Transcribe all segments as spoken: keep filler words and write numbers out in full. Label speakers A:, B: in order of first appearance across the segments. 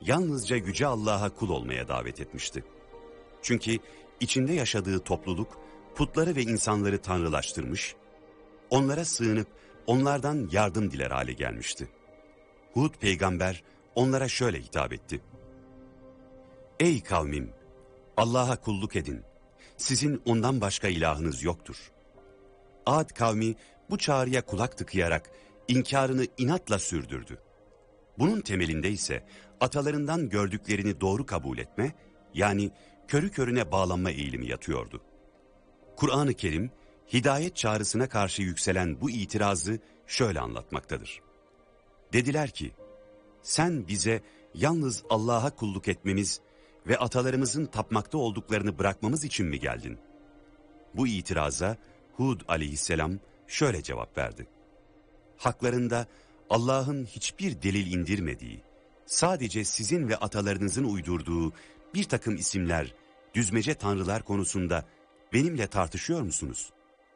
A: yalnızca Yüce Allah'a kul olmaya davet etmişti. Çünkü içinde yaşadığı topluluk putları ve insanları tanrılaştırmış, onlara sığınıp onlardan yardım diler hale gelmişti. Hud peygamber onlara şöyle hitap etti: Ey kavmim! Allah'a kulluk edin. Sizin ondan başka ilahınız yoktur. Ad kavmi bu çağrıya kulak tıkayarak inkarını inatla sürdürdü. Bunun temelinde ise atalarından gördüklerini doğru kabul etme, yani körü körüne bağlanma eğilimi yatıyordu. Kur'an-ı Kerim, hidayet çağrısına karşı yükselen bu itirazı şöyle anlatmaktadır. Dediler ki, sen bize yalnız Allah'a kulluk etmemiz ve atalarımızın tapmakta olduklarını bırakmamız için mi geldin? Bu itiraza Hud aleyhisselam şöyle cevap verdi: Haklarında Allah'ın hiçbir delil indirmediği, sadece sizin ve atalarınızın uydurduğu bir takım isimler, düzmece tanrılar konusunda benimle tartışıyor musunuz?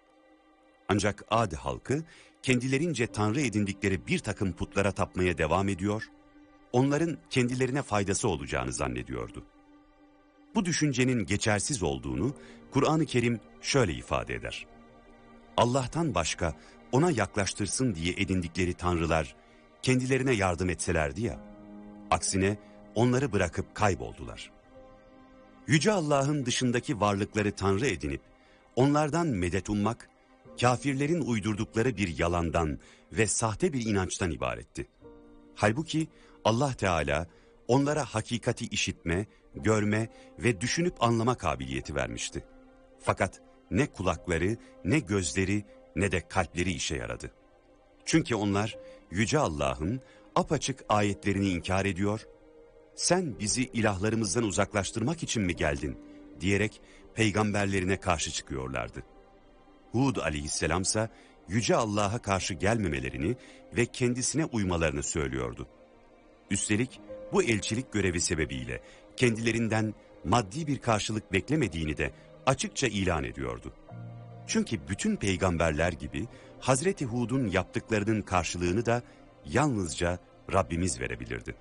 A: Ancak Ad halkı kendilerince tanrı edindikleri bir takım putlara tapmaya devam ediyor, onların kendilerine faydası olacağını zannediyordu. Bu düşüncenin geçersiz olduğunu Kur'an-ı Kerim şöyle ifade eder: Allah'tan başka ona yaklaştırsın diye edindikleri tanrılar kendilerine yardım etselerdi ya, aksine onları bırakıp kayboldular. Yüce Allah'ın dışındaki varlıkları tanrı edinip onlardan medet ummak, kafirlerin uydurdukları bir yalandan ve sahte bir inançtan ibaretti. Halbuki Allah Teala onlara hakikati işitme, görme ve düşünüp anlama kabiliyeti vermişti. Fakat ne kulakları, ne gözleri, ne de kalpleri işe yaradı. Çünkü onlar Yüce Allah'ın apaçık ayetlerini inkar ediyor, sen bizi ilahlarımızdan uzaklaştırmak için mi geldin diyerek peygamberlerine karşı çıkıyorlardı. Hud aleyhisselamsa Yüce Allah'a karşı gelmemelerini ve kendisine uymalarını söylüyordu. Üstelik bu elçilik görevi sebebiyle kendilerinden maddi bir karşılık beklemediğini de açıkça ilan ediyordu. Çünkü bütün peygamberler gibi Hazreti Hud'un yaptıklarının karşılığını da yalnızca Rabbimiz verebilirdi.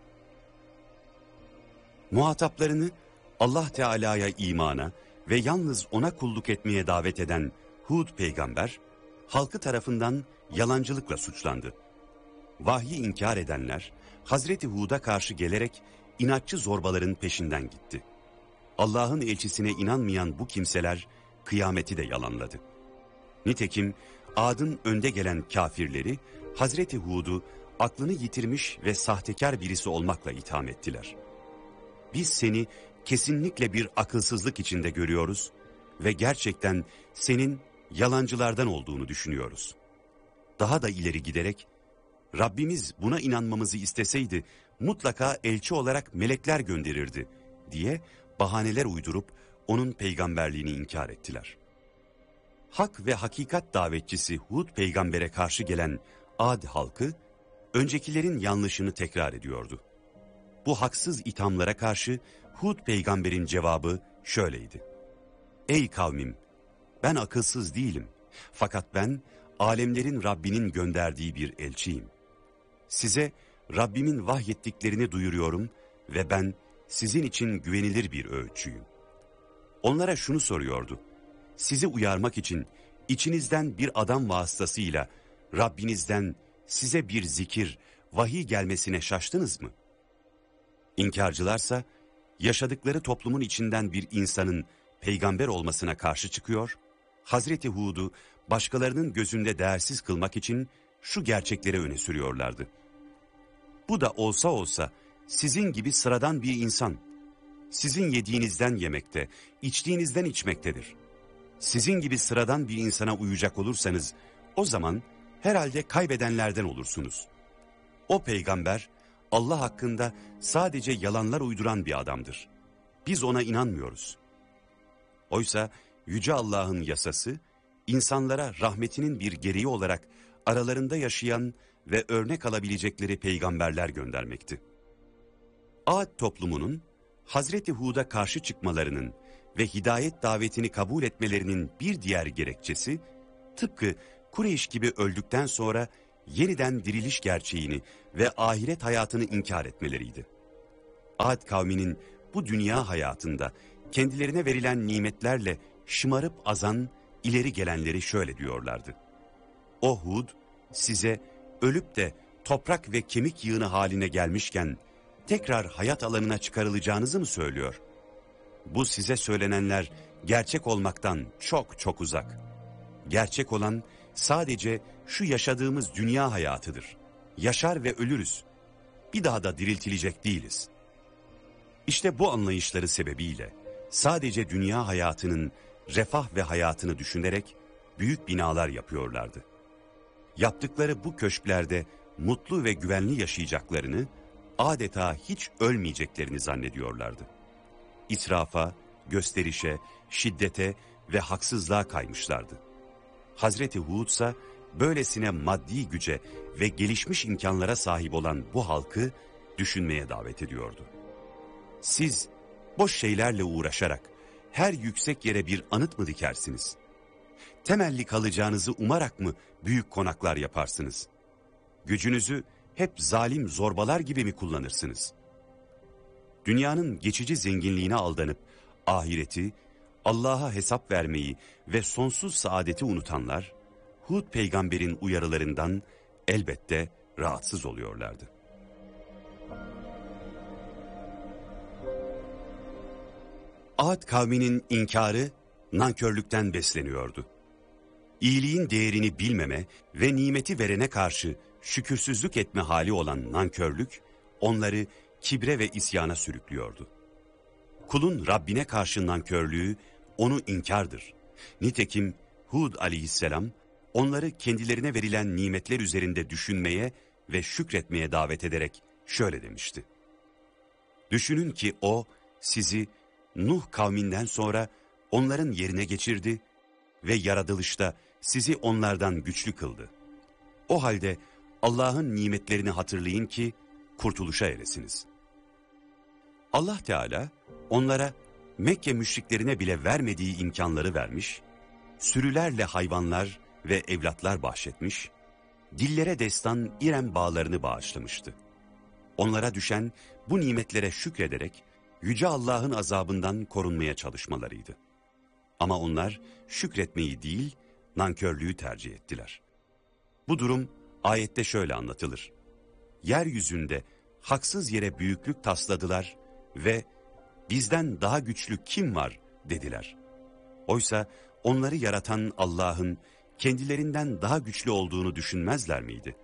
A: Muhataplarını Allah Teala'ya imana ve yalnız ona kulluk etmeye davet eden Hud peygamber, halkı tarafından yalancılıkla suçlandı. Vahyi inkar edenler, Hazreti Hud'a karşı gelerek inatçı zorbaların peşinden gitti. Allah'ın elçisine inanmayan bu kimseler kıyameti de yalanladı. Nitekim Ad'ın önde gelen kafirleri Hazreti Hud'u aklını yitirmiş ve sahtekar birisi olmakla itham ettiler. Biz seni kesinlikle bir akılsızlık içinde görüyoruz ve gerçekten senin yalancılardan olduğunu düşünüyoruz. Daha da ileri giderek, Rabbimiz buna inanmamızı isteseydi mutlaka elçi olarak melekler gönderirdi diye bahaneler uydurup onun peygamberliğini inkar ettiler. Hak ve hakikat davetçisi Hud peygambere karşı gelen Ad halkı, öncekilerin yanlışını tekrar ediyordu. Bu haksız ithamlara karşı Hud peygamberin cevabı şöyleydi: Ey kavmim! Ben akılsız değilim. Fakat ben alemlerin Rabbinin gönderdiği bir elçiyim. Size Rabbimin vahyettiklerini duyuruyorum ve ben sizin için güvenilir bir öğütçüyüm. Onlara şunu soruyordu: Sizi uyarmak için içinizden bir adam vasıtasıyla Rabbinizden size bir zikir, vahiy gelmesine şaştınız mı? İnkarcılarsa yaşadıkları toplumun içinden bir insanın peygamber olmasına karşı çıkıyor, Hazreti Hud'u başkalarının gözünde değersiz kılmak için şu gerçekleri öne sürüyorlardı. Bu da olsa olsa sizin gibi sıradan bir insan, sizin yediğinizden yemekte, içtiğinizden içmektedir. Sizin gibi sıradan bir insana uyacak olursanız o zaman herhalde kaybedenlerden olursunuz. O peygamber Allah hakkında sadece yalanlar uyduran bir adamdır. Biz ona inanmıyoruz. Oysa Yüce Allah'ın yasası, insanlara rahmetinin bir gereği olarak aralarında yaşayan ve örnek alabilecekleri peygamberler göndermekti. Ad toplumunun Hazreti Hud'a karşı çıkmalarının ve hidayet davetini kabul etmelerinin bir diğer gerekçesi, tıpkı Kureyş gibi öldükten sonra yeniden diriliş gerçeğini ve ahiret hayatını inkar etmeleriydi. Ad kavminin bu dünya hayatında kendilerine verilen nimetlerle şımarıp azan ileri gelenleri şöyle diyorlardı. O Hud size ölüp de toprak ve kemik yığını haline gelmişken tekrar hayat alanına çıkarılacağınızı mı söylüyor? Bu size söylenenler gerçek olmaktan çok çok uzak. Gerçek olan sadece şu yaşadığımız dünya hayatıdır. Yaşar ve ölürüz. Bir daha da diriltilecek değiliz. İşte bu anlayışları sebebiyle sadece dünya hayatının refah ve hayatını düşünerek büyük binalar yapıyorlardı. Yaptıkları bu köşklerde mutlu ve güvenli yaşayacaklarını, adeta hiç ölmeyeceklerini zannediyorlardı. İsrafa, gösterişe, şiddete ve haksızlığa kaymışlardı. Hazreti Hud ise böylesine maddi güce ve gelişmiş imkanlara sahip olan bu halkı düşünmeye davet ediyordu. Siz boş şeylerle uğraşarak her yüksek yere bir anıt mı dikersiniz? Temelli kalacağınızı umarak mı büyük konaklar yaparsınız? Gücünüzü hep zalim zorbalar gibi mi kullanırsınız? Dünyanın geçici zenginliğine aldanıp ahireti, Allah'a hesap vermeyi ve sonsuz saadeti unutanlar, Hud peygamberin uyarılarından elbette rahatsız oluyorlardı. Ad kavminin inkarı nankörlükten besleniyordu. İyiliğin değerini bilmeme ve nimeti verene karşı şükürsüzlük etme hali olan nankörlük, onları kibre ve isyana sürüklüyordu. Kulun Rabbine karşı nankörlüğü onu inkardır. Nitekim Hud aleyhisselam onları kendilerine verilen nimetler üzerinde düşünmeye ve şükretmeye davet ederek şöyle demişti. Düşünün ki o sizi Nuh kavminden sonra onların yerine geçirdi ve yaratılışta sizi onlardan güçlü kıldı. O halde Allah'ın nimetlerini hatırlayın ki kurtuluşa eresiniz. Allah Teala onlara Mekke müşriklerine bile vermediği imkanları vermiş, sürülerle hayvanlar ve evlatlar bahşetmiş, dillere destan İrem bağlarını bağışlamıştı. Onlara düşen bu nimetlere şükrederek Yüce Allah'ın azabından korunmaya çalışmalarıydı. Ama onlar şükretmeyi değil, nankörlüğü tercih ettiler. Bu durum ayette şöyle anlatılır. Yeryüzünde haksız yere büyüklük tasladılar ve bizden daha güçlü kim var dediler. Oysa onları yaratan Allah'ın kendilerinden daha güçlü olduğunu düşünmezler miydi?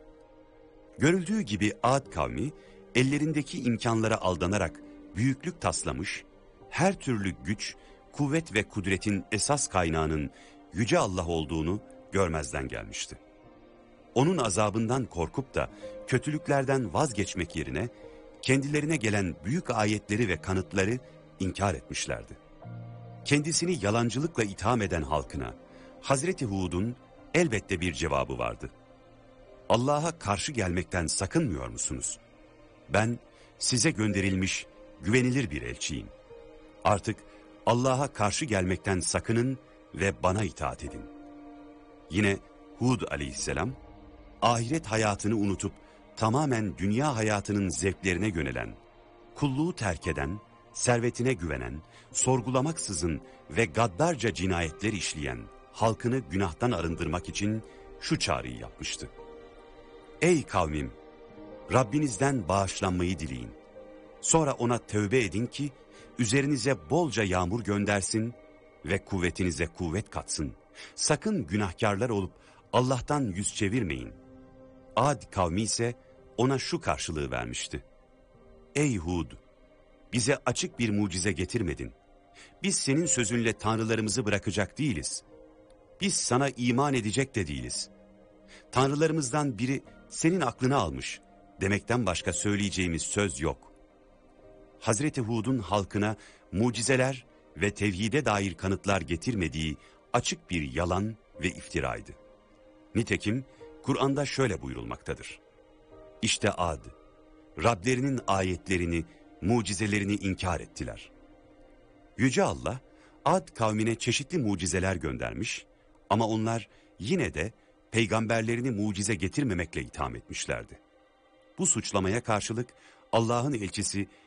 A: Görüldüğü gibi Ad kavmi ellerindeki imkanlara aldanarak büyüklük taslamış, her türlü güç, kuvvet ve kudretin esas kaynağının Yüce Allah olduğunu görmezden gelmişti. Onun azabından korkup da kötülüklerden vazgeçmek yerine kendilerine gelen büyük ayetleri ve kanıtları inkar etmişlerdi. Kendisini yalancılıkla itham eden halkına Hazreti Hud'un elbette bir cevabı vardı. Allah'a karşı gelmekten sakınmıyor musunuz? Ben size gönderilmiş güvenilir bir elçiyim. Artık Allah'a karşı gelmekten sakının ve bana itaat edin. Yine Hud aleyhisselam, ahiret hayatını unutup tamamen dünya hayatının zevklerine yönelen, kulluğu terk eden, servetine güvenen, sorgulamaksızın ve gaddarca cinayetler işleyen halkını günahtan arındırmak için şu çağrıyı yapmıştı. Ey kavmim! Rabbinizden bağışlanmayı dileyin. Sonra ona tövbe edin ki üzerinize bolca yağmur göndersin ve kuvvetinize kuvvet katsın. Sakın günahkarlar olup Allah'tan yüz çevirmeyin. Ad kavmi ise ona şu karşılığı vermişti. Ey Hud! Bize açık bir mucize getirmedin. Biz senin sözünle tanrılarımızı bırakacak değiliz. Biz sana iman edecek de değiliz. Tanrılarımızdan biri senin aklını almış demekten başka söyleyeceğimiz söz yok. Hazreti Hud'un halkına mucizeler ve tevhide dair kanıtlar getirmediği açık bir yalan ve iftiraydı. Nitekim Kur'an'da şöyle buyurulmaktadır. İşte Ad, Rablerinin ayetlerini, mucizelerini inkar ettiler. Yüce Allah, Ad kavmine çeşitli mucizeler göndermiş ama onlar yine de peygamberlerini mucize getirmemekle itham etmişlerdi. Bu suçlamaya karşılık Allah'ın elçisi